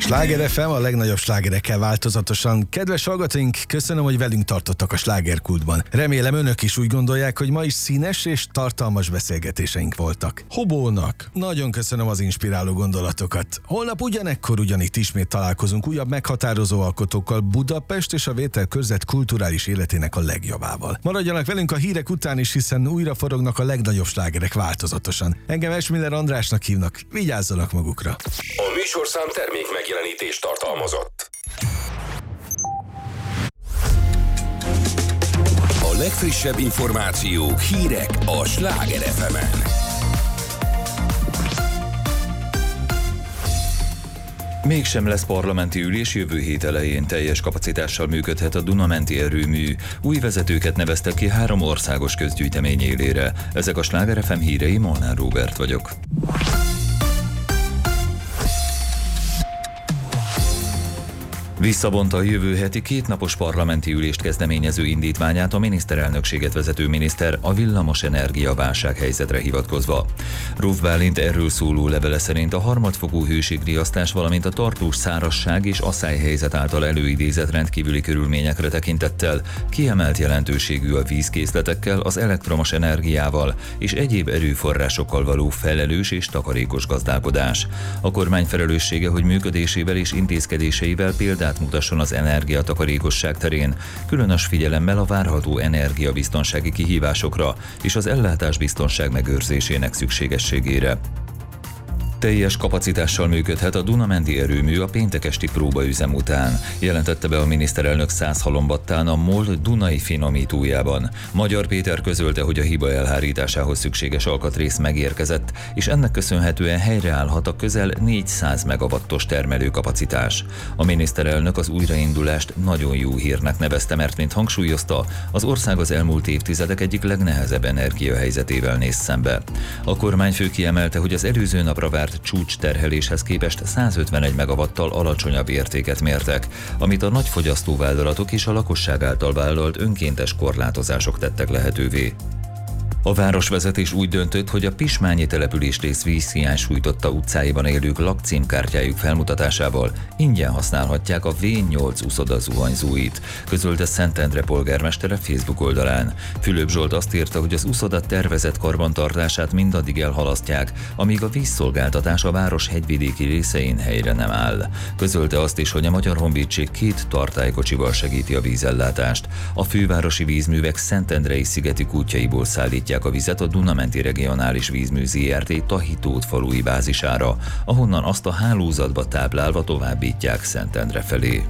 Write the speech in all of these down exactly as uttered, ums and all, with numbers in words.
Sláger ef em, a legnagyobb slágerekkel változatosan. Kedves hallgatóink, köszönöm, hogy velünk tartottak a slágerkultban. Remélem önök is úgy gondolják, hogy ma is színes és tartalmas beszélgetéseink voltak. Hobónak, nagyon köszönöm az inspiráló gondolatokat. Holnap ugyanekkor ugyanitt ismét találkozunk újabb meghatározó alkotókkal Budapest és a Vételkörzet kulturális életének a legjavával. Maradjanak velünk a hírek után is, hiszen újra forognak a legnagyobb slágerek változatosan. Engem Esmiller Andrásnak hívnak, vigyázzanak magukra. A műsorszám termék megjelenítést tartalmazott. A legfrissebb információk, hírek a Sláger ef emen. Mégsem lesz parlamenti ülés, jövő hét elején teljes kapacitással működhet a Duna-menti erőmű. Új vezetőket neveztek ki három országos közgyűjtemény élére. Ezek a Sláger ef em hírei, Molnár Róbert vagyok. Visszavonta a jövő heti kétnapos parlamenti ülést kezdeményező indítványát a miniszterelnökséget vezető miniszter a villamos energia válsághelyzetre hivatkozva. Ruf Bálint erről szóló levele szerint a harmadfokú hőségriasztás, valamint a tartós szárazság és asszályhelyzet által előidézett rendkívüli körülményekre tekintettel kiemelt jelentőségű a vízkészletekkel, az elektromos energiával és egyéb erőforrásokkal való felelős és takarékos gazdálkodás. A kormány felelőssége, hogy működésével és intézkedéseivel példát mutasson az energiatakarékosság terén, különös figyelemmel a várható energiabiztonsági kihívásokra és az ellátásbiztonság megőrzésének szükségességére. Teljes kapacitással működhet a Duna-menti erőmű a péntek esti próbaüzem után, jelentette be a miniszterelnök Százhalombattán a MOL Dunai finomítójában. Magyar Péter közölte, hogy a hiba elhárításához szükséges alkatrész megérkezett, és ennek köszönhetően helyreállhat a közel négyszáz megawattos termelőkapacitás. A miniszterelnök az újraindulást nagyon jó hírnek nevezte, mert mint hangsúlyozta, az ország az elmúlt évtizedek egyik legnehezebb energiahelyzetével néz szembe. A kormányfő kiemelte, hogy az előző napra várt csúcs terheléshez képest százötvenegy megawattal alacsonyabb értéket mértek, amit a nagy fogyasztóvállalatok és a lakosság által vállalt önkéntes korlátozások tettek lehetővé. A városvezetés úgy döntött, hogy a Pismányi településrész vízhiány sújtotta utcáiban élők lakcímkártyájuk felmutatásával ingyen használhatják a vé nyolc uszoda zuhanyzóit, közölte Szentendre polgármestere Facebook oldalán. Fülöp Zsolt azt írta, hogy az uszoda tervezett karbantartását mindaddig elhalasztják, amíg a vízszolgáltatás a város hegyvidéki részein helyre nem áll. Közölte azt is, hogy a Magyar Honvédség két tartálykocsival segíti a vízellátást. A fővárosi vízművek Szentendrei szigeti kútjaiból szállítják a vizet a Duna-menti Regionális Vízmű zé er té Tahitót falui bázisára, ahonnan azt a hálózatba táplálva továbbítják Szentendre felé.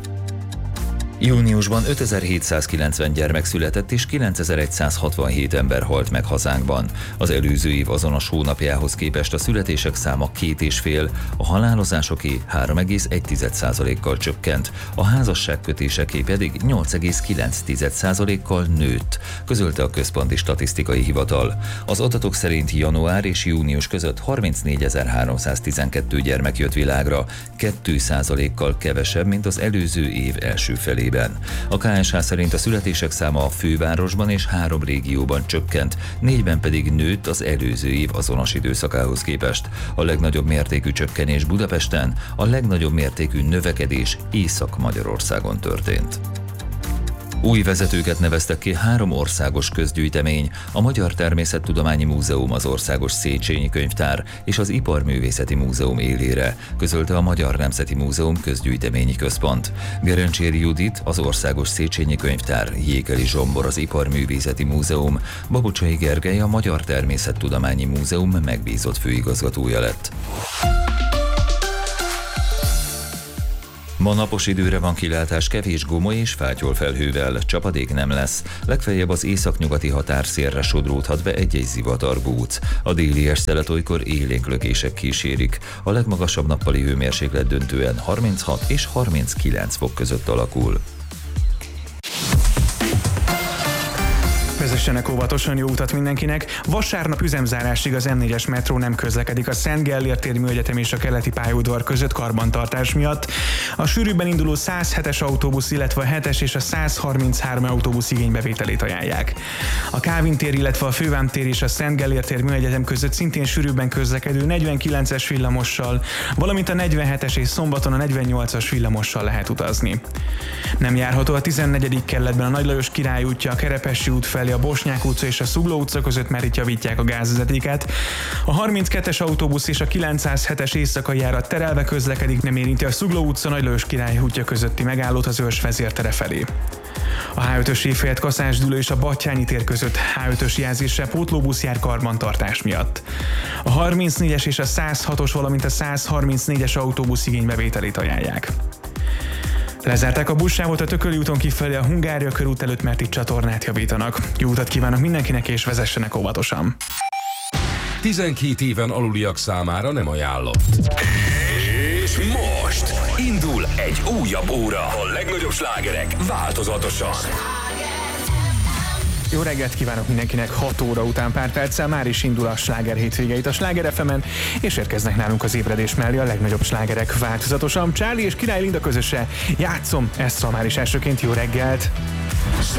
Júniusban ötezer-hétszázkilencven gyermek született és kilencezer-százhatvanhét ember halt meg hazánkban. Az előző év azonos hónapjához képest a születések száma két és fél, a halálozásoké három egész egy százalékkal csökkent, a házasságkötéseké pedig nyolc egész kilenc százalékkal nőtt, közölte a Központi Statisztikai Hivatal. Az adatok szerint január és június között harmincnégyezer-háromszáztizenkettő gyermek jött világra, két százalékkal kevesebb, mint az előző év első felében. A ká es há szerint a születések száma a fővárosban és három régióban csökkent, négyben pedig nőtt az előző év azonos időszakához képest. A legnagyobb mértékű csökkenés Budapesten, a legnagyobb mértékű növekedés Észak-Magyarországon történt. Új vezetőket neveztek ki három országos közgyűjtemény, a Magyar Természettudományi Múzeum, az Országos Széchenyi Könyvtár és az Iparművészeti Múzeum élére, közölte a Magyar Nemzeti Múzeum Közgyűjteményi Központ. Gerencsér Judit, az Országos Széchenyi Könyvtár, Jékeli Zsombor, az Iparművészeti Múzeum, Babucsai Gergely, a Magyar Természettudományi Múzeum megbízott főigazgatója lett. Ma napos időre van kilátás, kevés gomoly és fátyolfelhővel, csapadék nem lesz, legfeljebb az északnyugati határszélre sodródhat be egy-egy zivatargóc. A délies szelet olykor élénk lökések kísérik. A legmagasabb nappali hőmérséklet döntően harminchat és harminckilenc fok között alakul. Ez a Vezessenek óvatosan, jó utat mindenkinek. Vasárnap üzemzárásig az M négyes metró nem közlekedik a Szent Gellért téri Műegyetem és a keleti pályaudvar között karbantartás miatt. A sűrűbben induló száz hetes autóbusz, illetve a hetes és a száz harminchárom autóbusz igénybevételét ajánlják. A Kálvin tér, illetve a Fővám tér és a Szent Gellért téri Műegyetem között szintén sűrűbben közlekedő negyvenkilences villamossal, valamint a negyvenhetes és szombaton a negyvennyolcas villamossal lehet utazni. Nem járható a tizennegyedik kerületben a Nagy Lajos Király útja, a Kerepesi út felé, a Bosnyák utca és a Zugló utca között, mert itt javítják a gázvezetéket. A harminckettes autóbusz és a kilencszázhetes éjszakai járat terelve közlekedik, nem érinti a Zugló utca, Nagy Lajos Király útja közötti megállót az Őrs vezértere felé. A há ötös évfejett Kaszás-Dülő és a Batthyány tér között há ötös jelzéssel pótlóbusz jár karbantartás miatt. A harmincnégyes és a száz hatos, valamint a száz harmincnégyes autóbusz igénybevételét ajánlják. Lezárták a buszsávot a Tököli úton kifelé a Hungária körút előtt, mert itt csatornát javítanak. Jó utat kívánok mindenkinek, és vezessenek óvatosan! tizenkét éven aluliak számára nem ajánlott. És most indul egy újabb óra. A legnagyobb slágerek változatosan. Jó reggelt kívánok mindenkinek, hat óra után pár perccel már is indul a sláger hétvége itt a Sláger ef emen, és érkeznek nálunk az ébredés mellé a legnagyobb slágerek változatosan. Charlie és Király Linda közöse, Játszom, ezt már is elsőként. Jó reggelt!